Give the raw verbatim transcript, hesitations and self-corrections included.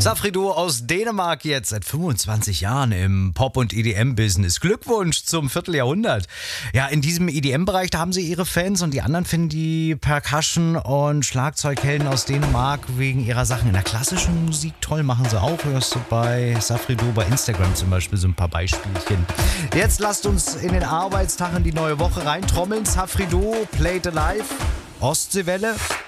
Safrido aus Dänemark jetzt seit fünfundzwanzig Jahren im Pop- und E D M-Business. Glückwunsch zum Vierteljahrhundert. Ja, in diesem E D M-Bereich, da haben sie ihre Fans und die anderen finden die Percussion- und Schlagzeughelden aus Dänemark wegen ihrer Sachen in der klassischen Musik toll. Machen sie auch. Hörst du bei Safrido bei Instagram zum Beispiel so ein paar Beispielchen. Jetzt lasst uns in den Arbeitstag in die neue Woche reintrommeln. Safrido, Played Alive, Ostseewelle.